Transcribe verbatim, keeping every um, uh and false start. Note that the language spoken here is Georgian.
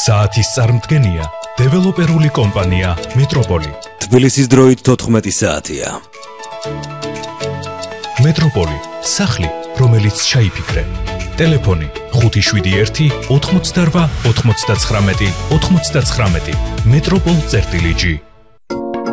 საათის წარმდგენია დეველოპერული კომპანია მეტროპოლი. თბილისის დროით თოთხმეტი საათია. მეტროპოლი, სახლი, რომელიც ჩაიფიქრე. ტელეფონი ხუთი შვიდი ერთი ოთხმოცდარვა ოთხმოცდაცხრამეტი ოთხმოცდაცხრამეტი. მეტროპოლ წერტილი ჯი.